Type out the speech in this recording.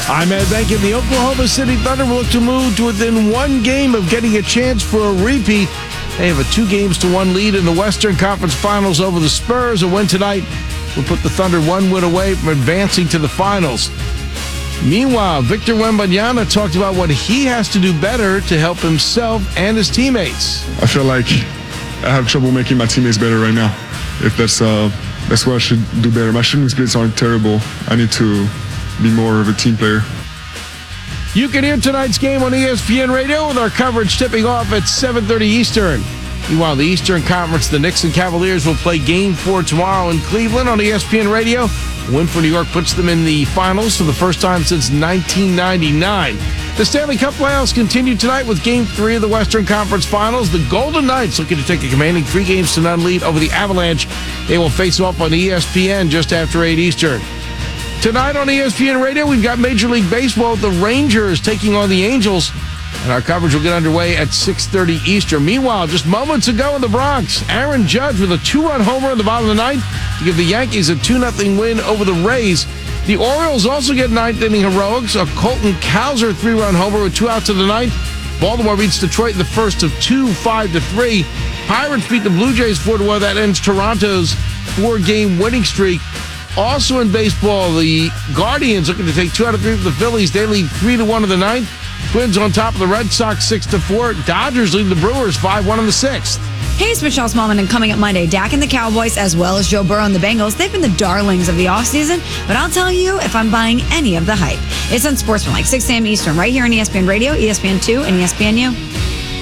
I'm Ed Bank, and the Oklahoma City Thunder will look to move to within one game of getting a chance for a repeat. They have a 2-1 lead in the Western Conference Finals over the Spurs. A win tonight will put the Thunder one win away from advancing to the finals. Meanwhile, Victor Wembanyama talked about what he has to do better to help himself and his teammates. I feel like I have trouble making my teammates better right now. If that's what I should do better. My shooting splits aren't terrible. I need to be more of a team player. You can hear tonight's game on ESPN Radio with our coverage tipping off at 7:30 Eastern. Meanwhile, the Eastern Conference, the Knicks and Cavaliers will play Game 4 tomorrow in Cleveland on ESPN Radio. A win for New York puts them in the finals for the first time since 1999. The Stanley Cup playoffs continue tonight with Game 3 of the Western Conference Finals. The Golden Knights looking to take a commanding 3-0 lead over the Avalanche. They will face off on ESPN just after 8 Eastern. Tonight on ESPN Radio, we've got Major League Baseball with the Rangers taking on the Angels. And our coverage will get underway at 6:30 Eastern. Meanwhile, just moments ago in the Bronx, Aaron Judge with a 2-run homer in the bottom of the ninth to give the Yankees a 2-0 win over the Rays. The Orioles also get ninth-inning heroics. A Colton Cowser 3-run homer with 2 outs of the ninth. Baltimore beats Detroit in the first of 2, 5-3. Pirates beat the Blue Jays 4-1. That ends Toronto's 4-game winning streak. Also in baseball, the Guardians looking to take 2 out of 3 from the Phillies. They lead 3-1 in the ninth. Twins on top of the Red Sox 6-4. Dodgers lead the Brewers 5-1 in the sixth. Hey, it's Michelle Smallman, and coming up Monday, Dak and the Cowboys, as well as Joe Burrow and the Bengals, they've been the darlings of the offseason, but I'll tell you if I'm buying any of the hype. It's Unsportsmanlike, 6 a.m. Eastern, right here on ESPN Radio, ESPN2, and ESPNU.